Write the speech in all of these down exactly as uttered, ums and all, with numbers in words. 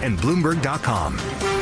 and Bloomberg dot com.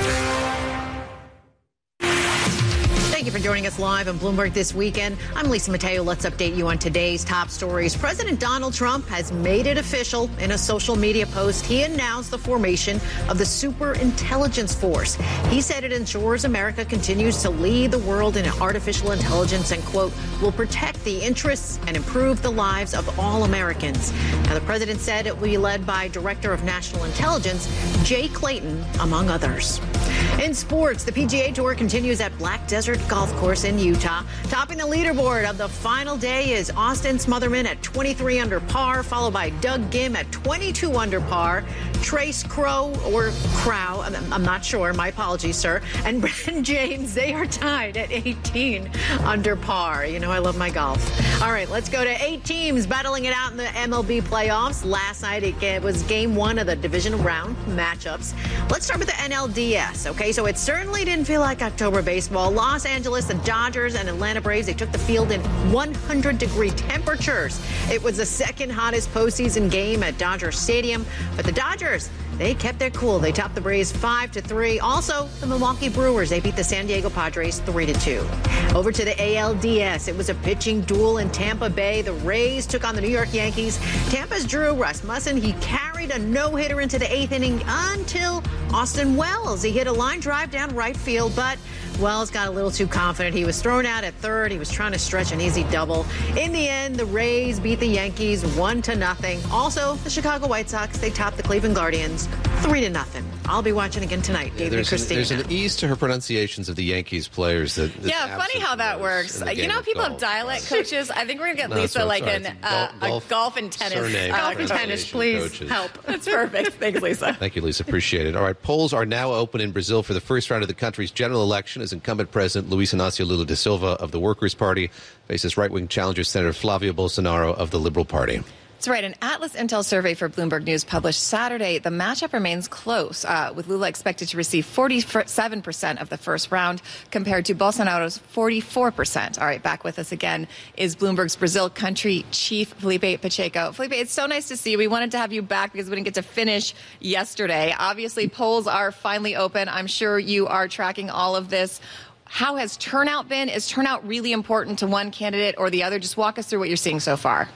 Thank you for joining us live on Bloomberg This Weekend. I'm Lisa Mateo. Let's update you on today's top stories. President Donald Trump has made it official. In a social media post, he announced the formation of the Super Intelligence Force. He said it ensures America continues to lead the world in artificial intelligence and, quote, will protect the interests and improve the lives of all Americans. Now, the president said it will be led by Director of National Intelligence, Jay Clayton, among others. In sports, the P G A Tour continues at Black Desert Golf Course in Utah. Topping the leaderboard of the final day is Austin Smotherman at twenty-three under par, followed by Doug Gim at twenty-two under par. Trace Crow, or Crow, I'm, I'm not sure, my apologies, sir, and Brendan James, they are tied at eighteen under par. You know I love my golf. All right, let's go to eight teams battling it out in the M L B playoffs. Last night it was game one of the divisional round matchups. Let's start with the N L D S, okay? So it certainly didn't feel like October baseball. Los Angeles, the Dodgers, and Atlanta Braves, they took the field in one hundred degree temperatures. It was the second hottest postseason game at Dodger Stadium, but the Dodgers, they kept their cool. They topped the Braves five to three. Also, the Milwaukee Brewers, they beat the San Diego Padres three to two. Over to the A L D S, it was a pitching duel in Tampa Bay. The Rays took on the New York Yankees. Tampa's Drew Rasmussen, he carried a no-hitter into the eighth inning until Austin Wells. He hit a line drive down right field, but Wells got a little too confident. He was thrown out at third. He was trying to stretch an easy double. In the end, the Rays beat the Yankees one to nothing. Also, the Chicago White Sox, they topped the Cleveland Guardians three to nothing. I'll be watching again tonight, yeah, David there's and Christina. An, there's an ease to her pronunciations of the Yankees players. That, yeah, funny how that works. You know, people golf. have dialect coaches. I think we're going to get no, Lisa like an, uh, golf, a golf and tennis. Surname, golf and tennis, please coaches. help. That's perfect. Thanks, Lisa. Thank you, Lisa. Appreciate it. All right, polls are now open in Brazil for the first round of the country's general election as incumbent President Luiz Inácio Lula da Silva of the Workers' Party faces right-wing challenger Senator Flávio Bolsonaro of the Liberal Party. That's right. An Atlas Intel survey for Bloomberg News published Saturday. The matchup remains close, uh, with Lula expected to receive forty-seven percent of the first round compared to Bolsonaro's forty-four percent. All right, back with us again is Bloomberg's Brazil country chief, Felipe Pacheco. Felipe, it's so nice to see you. We wanted to have you back because we didn't get to finish yesterday. Obviously, polls are finally open. I'm sure you are tracking all of this. How has turnout been? Is turnout really important to one candidate or the other? Just walk us through what you're seeing so far.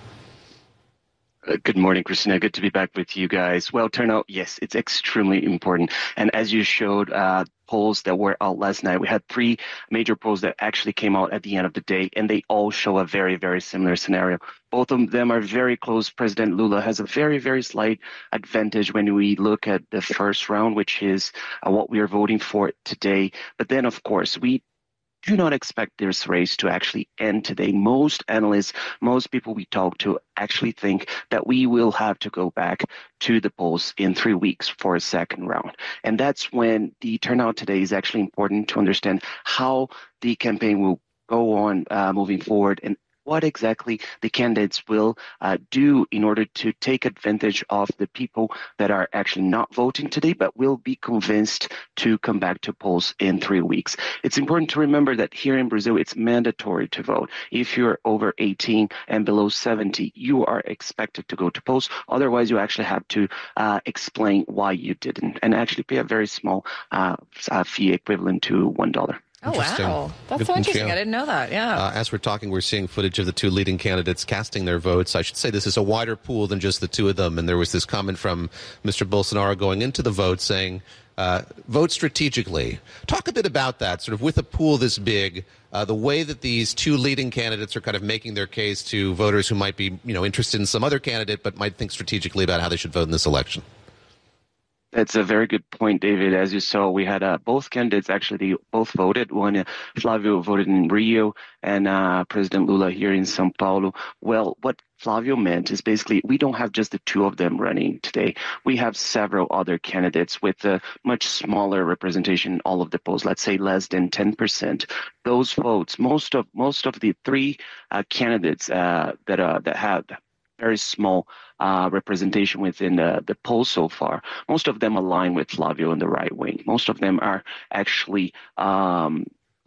Uh, good morning, Christina. Good to be back with you guys. Well, turnout, yes, it's extremely important. And as you showed, uh, polls that were out last night, we had three major polls that actually came out at the end of the day, and they all show a very, very similar scenario. Both of them are very close. President Lula has a very, very slight advantage when we look at the first round, which is uh, what we are voting for today. But then, of course, we do not expect this race to actually end today. Most analysts, most people we talk to actually think that we will have to go back to the polls in three weeks for a second round. And that's when the turnout today is actually important to understand how the campaign will go on uh, moving forward and what exactly the candidates will uh, do in order to take advantage of the people that are actually not voting today, but will be convinced to come back to polls in three weeks. It's important to remember that here in Brazil, it's mandatory to vote. If you're over eighteen and below seventy, you are expected to go to polls. Otherwise, you actually have to uh, explain why you didn't and actually pay a very small uh, uh, fee equivalent to one dollar. Oh, wow. That's Good so interesting. Show. I didn't know that. Yeah. Uh, as we're talking, we're seeing footage of the two leading candidates casting their votes. I should say this is a wider pool than just the two of them. And there was this comment from Mister Bolsonaro going into the vote saying, uh, vote strategically. Talk a bit about that, sort of with a pool this big, uh, the way that these two leading candidates are kind of making their case to voters who might be, you know, interested in some other candidate, but might think strategically about how they should vote in this election. That's a very good point, David. As you saw, we had uh, both candidates actually both voted. One, uh, Flávio voted in Rio, and uh, President Lula here in São Paulo. Well, what Flávio meant is basically we don't have just the two of them running today. We have several other candidates with a much smaller representation in all of the polls. Let's say less than ten percent. Those votes, most of most of the three uh, candidates uh, that uh, that have very small uh, representation within the, the poll so far. Most of them align with Flávio in the right wing. Most of them are actually um,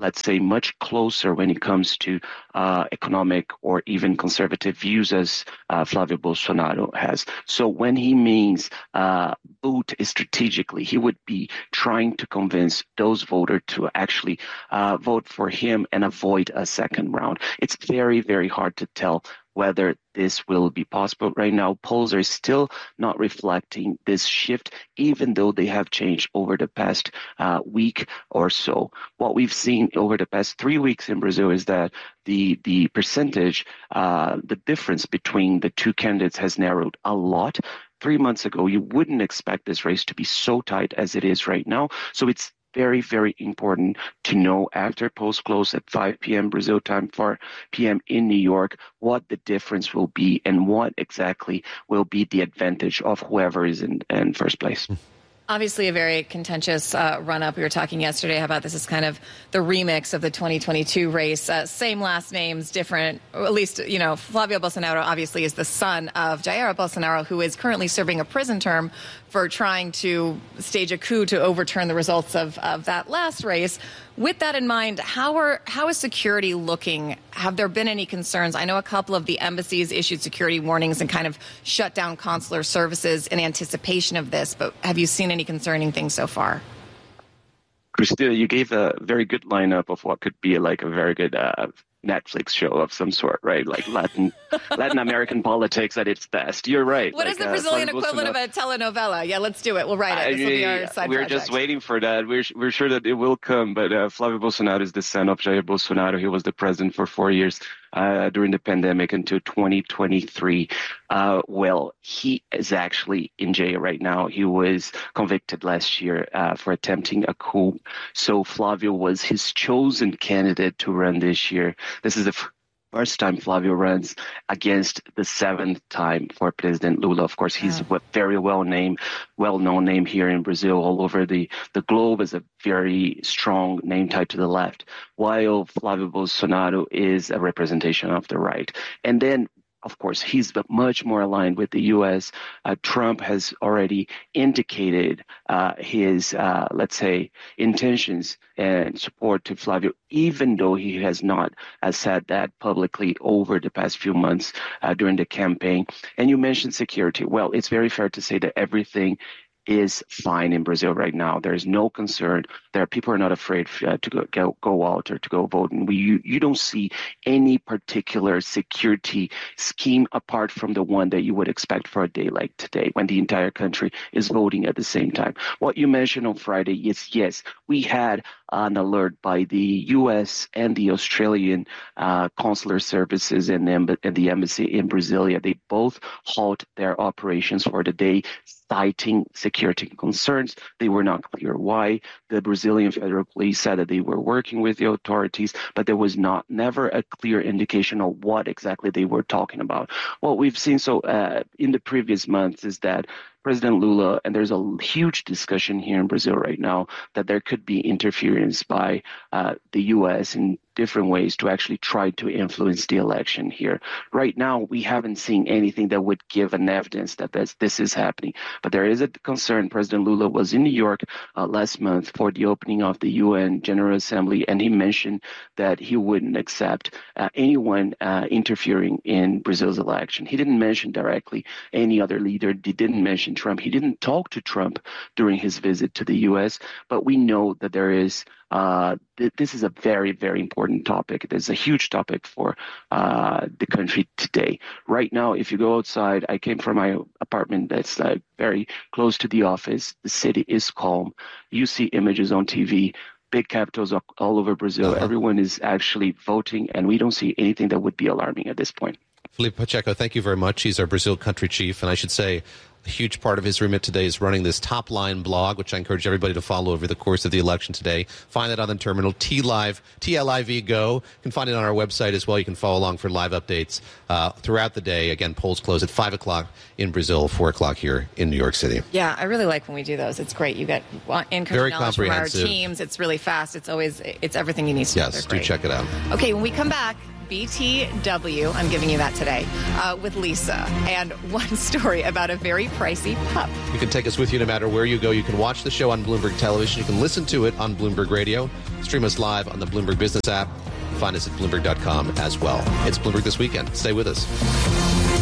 let's say, much closer when it comes to uh, economic or even conservative views as uh, Flavio Bolsonaro has. So when he means uh, vote strategically, he would be trying to convince those voters to actually uh, vote for him and avoid a second round. It's very, very hard to tell whether this will be possible. Right now, polls are still not reflecting this shift, even though they have changed over the past uh, week or so. What we've seen over the past three weeks in Brazil is that the the percentage, uh, the difference between the two candidates has narrowed a lot. Three months ago, you wouldn't expect this race to be so tight as it is right now. So it's very, very important to know after polls close at five p.m. Brazil time, four p.m. in New York, what the difference will be and what exactly will be the advantage of whoever is in, in first place. Obviously, a very contentious uh, run-up. We were talking yesterday about this is kind of the remix of the twenty twenty-two race. Uh, same last names, different, or at least, you know, Flavio Bolsonaro obviously is the son of Jair Bolsonaro, who is currently serving a prison term for trying to stage a coup to overturn the results of, of that last race. With that in mind, how are how is security looking? Have there been any concerns? I know a couple of the embassies issued security warnings and kind of shut down consular services in anticipation of this, but have you seen any concerning things so far? Christina, you gave a very good lineup of what could be like a very good uh, Netflix show of some sort, right? Like Latin Latin American politics at its best. You're right. What like, is the uh, Brazilian Flavio equivalent Bolsonaro. of a telenovela? Yeah, let's do it. We'll write it. This will be our side We're project. just waiting for that. We're we're sure that it will come. But uh, Flavio Bolsonaro is the son of Jair Bolsonaro. He was the president for four years uh, during the pandemic until twenty twenty-three. Uh, well, he is actually in jail right now. He was convicted last year uh, for attempting a coup. So Flavio was his chosen candidate to run this year. This is the f- first time Flavio runs against the seventh time for President Lula. Of course, he's a very well named, well-known name here in Brazil, all over the, the globe, as a very strong name tied to the left, while Flavio Bolsonaro is a representation of the right. And then, of course, he's much more aligned with the U S. Uh, Trump has already indicated uh, his, uh, let's say, intentions and support to Flavio, even though he has not uh, said that publicly over the past few months uh, during the campaign. And you mentioned security. Well, it's very fair to say that everything is fine in Brazil right now. There is no concern. There, people are not afraid uh, to go, go go out or to go vote, and we you, you don't see any particular security scheme apart from the one that you would expect for a day like today, when the entire country is voting at the same time. What you mentioned on Friday is yes, we had an alert by the U S and the Australian uh, consular services and, and the embassy in Brasilia. They both halt their operations for the day, citing security concerns. They were not clear why. The Brazilian Federal Police said that they were working with the authorities, but there was not never a clear indication of what exactly they were talking about. What we've seen so uh, in the previous months is that President Lula, and there's a huge discussion here in Brazil right now, that there could be interference by uh, the U S in different ways to actually try to influence the election here. Right now, we haven't seen anything that would give an evidence that this, this is happening. But there is a concern. President Lula was in New York uh, last month for the opening of the U N General Assembly, and he mentioned that he wouldn't accept uh, anyone uh, interfering in Brazil's election. He didn't mention directly any other leader. He didn't mention Trump. He didn't talk to Trump during his visit to the U S, but we know that there is Uh, th- this is a very, very important topic. It is a huge topic for uh, the country today. Right now, if you go outside, I came from my apartment that's uh, very close to the office. The city is calm. You see images on T V, big capitals all over Brazil. Uh-huh. Everyone is actually voting, and we don't see anything that would be alarming at this point. Felipe Pacheco, thank you very much. He's our Brazil country chief, and I should say a huge part of his remit today is running this Top Line blog, which I encourage everybody to follow over the course of the election today. Find it on the terminal, T Live, T L I V Go. You can find it on our website as well. You can follow along for live updates uh, throughout the day. Again, polls close at five o'clock in Brazil, four o'clock here in New York City. Yeah, I really like when we do those. It's great. You get in-country knowledge from our teams. It's really fast. It's always, it's everything you need to know. Yes, do check it out. Okay, when we come back, B T W. I'm giving you that today uh, with Lisa. And one story about a very pricey pup. You can take us with you no matter where you go. You can watch the show on Bloomberg Television. You can listen to it on Bloomberg Radio. Stream us live on the Bloomberg Business app. Find us at Bloomberg dot com as well. It's Bloomberg This Weekend. Stay with us.